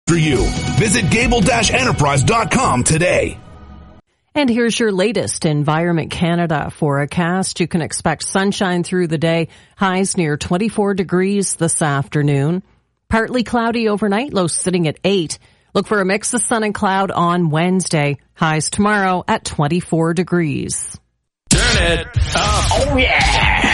for you. Visit gable-enterprise.com today. And here's your latest Environment Canada forecast. You can expect sunshine through the day, highs near 24 degrees this afternoon. Partly cloudy overnight, lows sitting at 8. Look for a mix of sun and cloud on Wednesday, highs tomorrow at 24 degrees. Turn it up. Oh, yeah.